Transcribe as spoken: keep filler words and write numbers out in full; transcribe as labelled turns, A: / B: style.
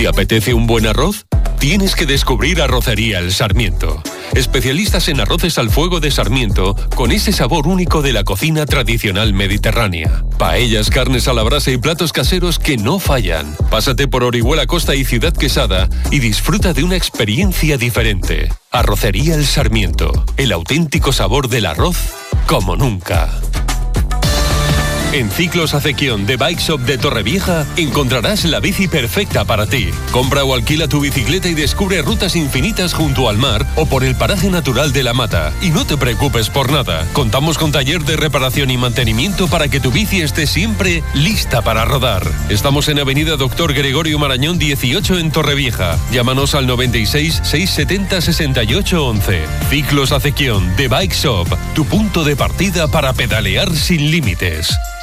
A: ¿Te apetece un buen arroz? Tienes que descubrir Arrocería El Sarmiento. Especialistas en arroces al fuego de Sarmiento, con ese sabor único de la cocina tradicional mediterránea. Paellas, carnes a la brasa y platos caseros que no fallan. Pásate por Orihuela Costa y Ciudad Quesada y disfruta de una experiencia diferente. Arrocería El Sarmiento. El auténtico sabor del arroz como nunca. En Ciclos Acequión de Bike Shop de Torrevieja encontrarás la bici perfecta para ti. Compra o alquila tu bicicleta y descubre rutas infinitas junto al mar o por el paraje natural de la Mata. Y no te preocupes por nada. Contamos con taller de reparación y mantenimiento para que tu bici esté siempre lista para rodar. Estamos en Avenida Doctor Gregorio Marañón dieciocho en Torrevieja. Llámanos al noventa y seis, seiscientos setenta, sesenta y ocho once. Ciclos Acequión de Bike Shop, tu punto de partida para pedalear sin límites.